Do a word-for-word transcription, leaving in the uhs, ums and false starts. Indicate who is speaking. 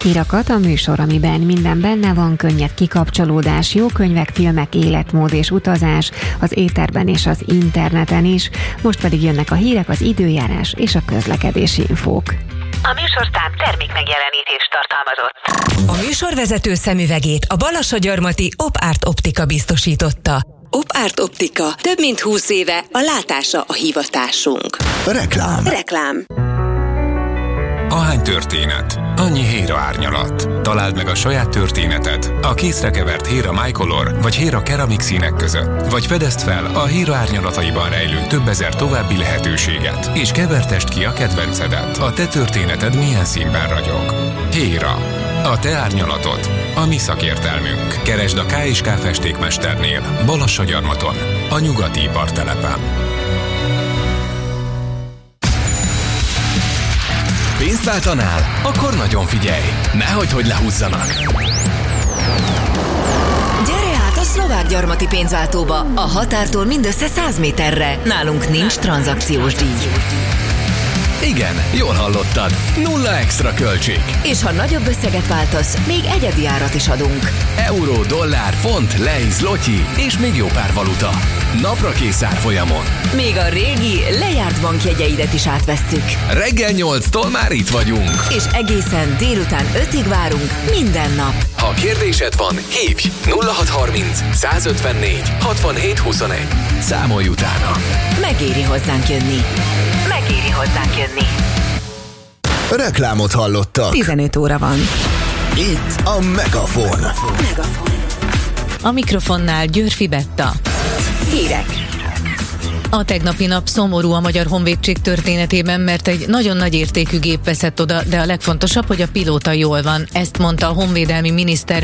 Speaker 1: Hírakat a műsor, amiben minden benne van, könnyed kikapcsolódás, jó könyvek, filmek, életmód és utazás, az éterben és az interneten is. Most pedig jönnek a hírek, az időjárás és a közlekedési infók.
Speaker 2: A műsorszám termék megjelenítést tartalmazott.
Speaker 3: A műsorvezető szemüvegét a balassagyarmati Op-Art Optika biztosította. Op-Art Optika. Több mint húsz éve a látása a hivatásunk.
Speaker 4: Reklám.
Speaker 3: Reklám.
Speaker 5: Ahány történet, annyi Héra árnyalat. Találd meg a saját történeted a készre kevert Héra MyColor vagy Héra Keramik színek között. Vagy fedezd fel a Héra árnyalataiban rejlő több ezer további lehetőséget, és kevertest ki a kedvencedet. A te történeted milyen színben ragyog. Héra. A te árnyalatod. A mi szakértelmünk. Keresd a ká és ká festékmesternél, Balassagyarmaton, a nyugati ipartelepen.
Speaker 4: Pénzt váltanál? Akkor nagyon figyelj! Nehogy, hogy lehúzzanak!
Speaker 3: Gyere át a szlovák gyarmati pénzváltóba, a határtól mindössze száz méterre. Nálunk nincs tranzakciós díj.
Speaker 4: Igen, jól hallottad. Nulla extra költség.
Speaker 3: És ha nagyobb összeget váltasz, még egyedi árat is adunk.
Speaker 4: Euró, dollár, font, lei, zloty és még jó pár valuta. Napra kész árfolyamon.
Speaker 3: Még a régi, lejárt bankjegyeidet is átvesszük.
Speaker 4: Reggel nyolctól már itt vagyunk.
Speaker 3: És egészen délután ötig várunk minden nap.
Speaker 4: Ha kérdésed van, hívj nulla hat harminc, százötvennégy, hatvanhét huszonegy. Számolj utána.
Speaker 3: Megéri hozzánk jönni.
Speaker 2: Megéri hozzánk jönni.
Speaker 6: Reklámot hallottak.
Speaker 3: tizenöt óra van.
Speaker 6: Itt a Megafon.
Speaker 3: Megafon.
Speaker 7: A mikrofonnál Győrfi Betta.
Speaker 3: Hírek.
Speaker 7: A tegnapi nap szomorú a Magyar Honvédség történetében, mert egy nagyon nagy értékű gép veszett oda, de a legfontosabb, hogy a pilóta jól van. Ezt mondta a honvédelmi miniszter